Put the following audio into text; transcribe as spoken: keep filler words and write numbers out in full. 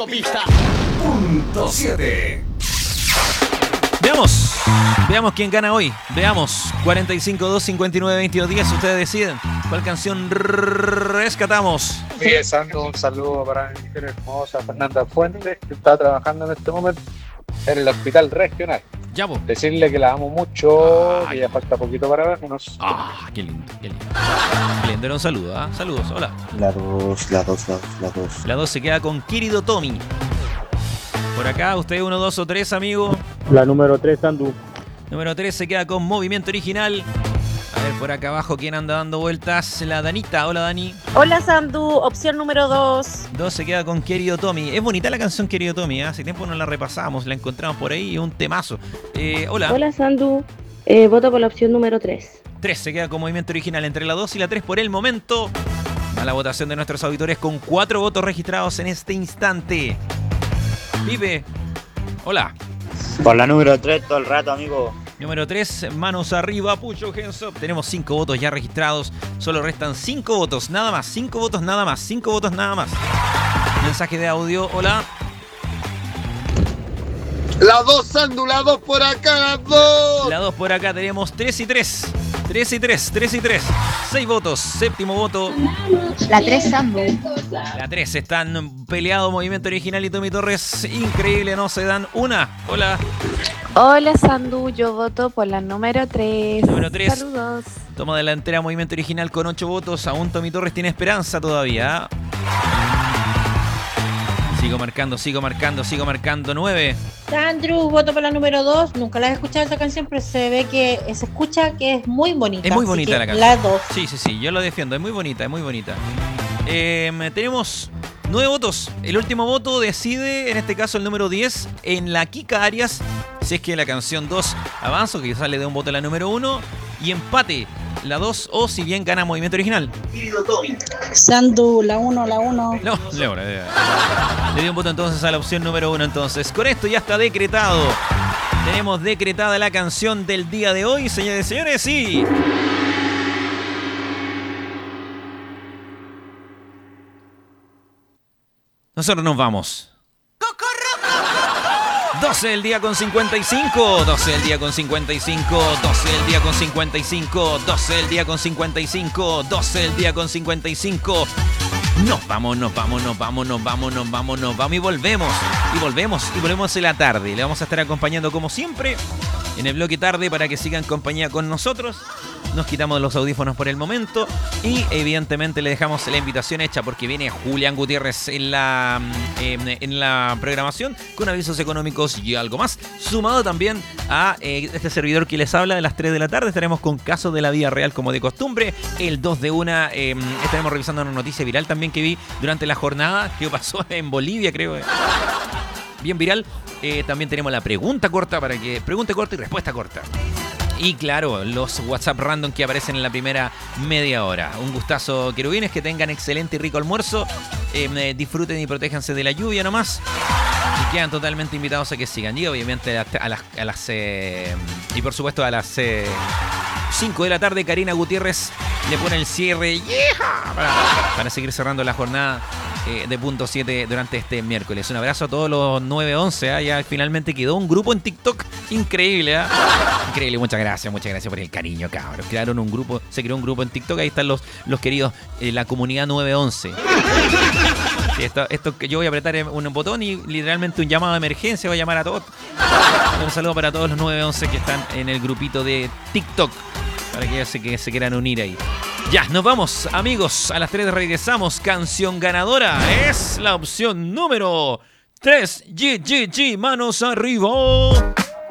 Pista. Punto siete. Veamos, veamos quién gana hoy. Veamos, cuarenta y cinco, dos, cincuenta y nueve, veintidós días. Ustedes deciden cuál canción rescatamos. Sí, Sandro, un saludo para mi mujer hermosa Fernanda Fuentes, que está trabajando en este momento en el hospital regional. Ya, vos. Decirle que la amo mucho, Ay. que ya falta poquito para vernos. Ah, qué lindo, qué lindo. Qué lindo, era un saludo, ¿ah? Saludos, hola. La dos, la dos, la dos, la dos. La dos se queda con Querido Tommy. Por acá, usted uno, dos o tres, amigo. La número tres, Sandu. Número tres se queda con Movimiento Original. A ver, por acá abajo, ¿quién anda dando vueltas? La Danita. Hola, Dani. Hola, Sandu. Opción número dos. Dos se queda con Querido Tommy. Es bonita la canción Querido Tommy, ¿eh? Hace tiempo no la repasamos, la encontramos por ahí, es un temazo. Eh, hola. Hola, Sandu. Eh, voto por la opción número tres. Tres se queda con Movimiento Original entre la dos y la tres por el momento. A la votación de nuestros auditores con cuatro votos registrados en este instante. Vive. Hola. Por la número tres todo el rato, amigo. Número tres, manos arriba, Pucho, hands up. Tenemos cinco votos ya registrados. Solo restan cinco votos, nada más. cinco votos, nada más. cinco votos, nada más. Mensaje de audio, hola. La dos, Sandu, la dos por acá, la dos. La dos por acá tenemos tres y tres. tres y tres, tres y tres. seis votos, séptimo voto. La tres, Sandu. La tres, están peleados Movimiento Original y Tommy Torres. Increíble, no se dan una. Hola. Hola, Sandu. Yo voto por la número tres. Número tres. Saludos. Toma delantera Movimiento Original con ocho votos. Aún Tommy Torres tiene esperanza todavía. Sigo marcando, sigo marcando, sigo marcando. nueve. Sandru, voto por la número dos. Nunca la he escuchado esta canción, pero se ve que se escucha que es muy bonita. Es muy así bonita que la canción. La dos. Sí, sí, sí, yo lo defiendo. Es muy bonita, es muy bonita. Eh, tenemos nueve votos. El último voto decide, en este caso el número diez, en la Kika Arias. Si es que la canción dos avanza, que sale de un voto la número uno. Y empate la dos o si bien gana Movimiento Original. Sandu, la uno, la uno. No, le, le, le di un voto entonces a la opción número uno. Entonces, con esto ya está decretado. Tenemos decretada la canción del día de hoy, señores y señores, y... nosotros nos vamos. doce del día con cincuenta y cinco, doce del día con cincuenta y cinco, doce del día con cincuenta y cinco, doce del día con cincuenta y cinco, doce del día con cincuenta y cinco. Nos vamos, nos vamos, nos vamos, nos vamos, nos vamos, nos vamos y volvemos. Y volvemos, y volvemos en la tarde. Le vamos a estar acompañando como siempre en el bloque tarde para que sigan compañía con nosotros. Nos quitamos los audífonos por el momento y evidentemente le dejamos la invitación hecha porque viene Julián Gutiérrez en la, en, en la programación con avisos económicos y algo más. Sumado también a eh, este servidor que les habla de las tres de la tarde. Estaremos con casos de la vida real como de costumbre. El dos de una eh, estaremos revisando una noticia viral también que vi durante la jornada que pasó en Bolivia, creo. Bien viral. Eh, también tenemos la pregunta corta para que... Pregunta corta y respuesta corta. Y claro, los WhatsApp random que aparecen en la primera media hora. Un gustazo, querubines, que tengan excelente y rico almuerzo. Eh, disfruten y protéjanse de la lluvia nomás. Y quedan totalmente invitados a que sigan. Y obviamente a, a las... A las eh, y por supuesto a las eh, cinco de la tarde, Karina Gutiérrez le pone el cierre ¡yeeja! para, para seguir cerrando la jornada eh, de punto siete durante este miércoles. Un abrazo a todos los nueve once. ¿eh? Ya finalmente quedó un grupo en TikTok increíble. ¿eh? Increíble, muchas gracias, muchas gracias por el cariño, cabros. Crearon un grupo, se creó un grupo en TikTok, ahí están los, los queridos, eh, la comunidad nueve once. Sí, esto, esto que yo voy a apretar un botón y literalmente un llamado de emergencia, voy a llamar a todos. Un saludo para todos los nueve once que están en el grupito de TikTok, para que se, que se quieran unir ahí. Ya, nos vamos, amigos, a las tres regresamos. Canción ganadora es la opción número tres. G, G, G, manos arriba.